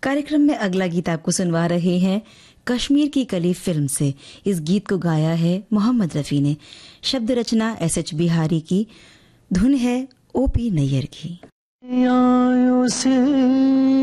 कार्यक्रम में अगला गीत आपको सुनवा रहे हैं कश्मीर की कली फिल्म से। इस गीत को गाया है मोहम्मद रफी ने। शब्द रचना एस.एच. बिहारी की, धुन है ओ.पी. नैयर की।